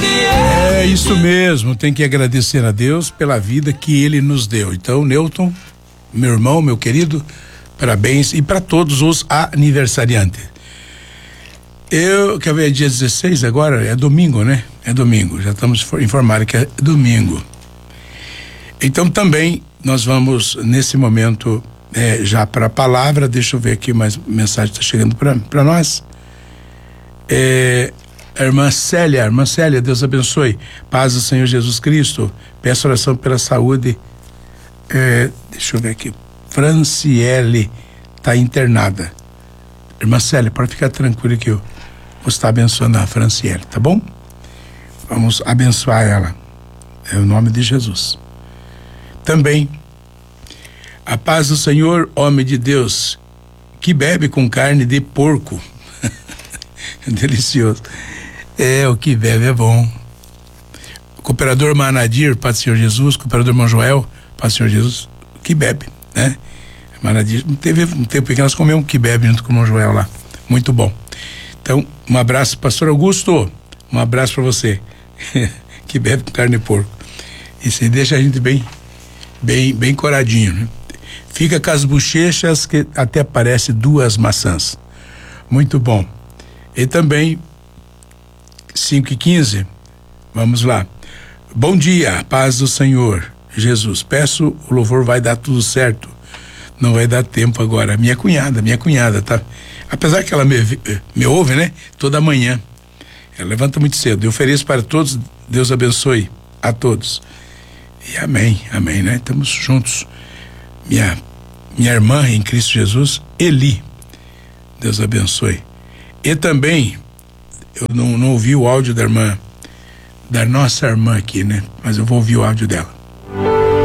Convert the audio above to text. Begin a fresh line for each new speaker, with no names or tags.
É isso mesmo, tem que agradecer a Deus pela vida que Ele nos deu. Então, Newton, meu irmão, meu querido, parabéns, e para todos os aniversariantes. Quer ver, dia 16 agora, é domingo, né? É domingo, já estamos informados que é domingo. Então também nós vamos, nesse momento, já para a palavra. Deixa eu ver aqui, mais mensagem está chegando para nós. A irmã Célia, Deus abençoe. Paz do Senhor Jesus Cristo. Peço oração pela saúde. Deixa eu ver aqui. Franciele está internada. Irmã Célia, pode ficar tranquila que eu vou estar abençoando a Franciele, tá bom? Vamos abençoar ela. É o nome de Jesus. Também, a paz do Senhor, homem de Deus, que bebe com carne de porco. Delicioso. O que bebe é bom. Cooperador Manadir, paz do Senhor Jesus. Cooperador Joel, paz do Senhor Jesus, que bebe, né? Manadir, teve um tempo que nós comemos que bebe junto com o Joel lá. Muito bom. Então, um abraço, pastor Augusto. Um abraço para você. Que bebe com carne de porco. Isso aí deixa a gente bem coradinho, né? Fica com as bochechas que até parece 2 maçãs. Muito bom. E também 5h15, vamos lá. Bom dia, paz do Senhor Jesus. Peço, o louvor vai dar tudo certo. Não vai dar tempo agora. Minha cunhada, tá? Apesar que ela me ouve, né? Toda manhã. Ela levanta muito cedo. Eu ofereço para todos, Deus abençoe a todos. E amém, né? Estamos juntos. Minha irmã em Cristo Jesus, Eli. Deus abençoe. E também, eu não ouvi o áudio da nossa irmã aqui, né? Mas eu vou ouvir o áudio dela.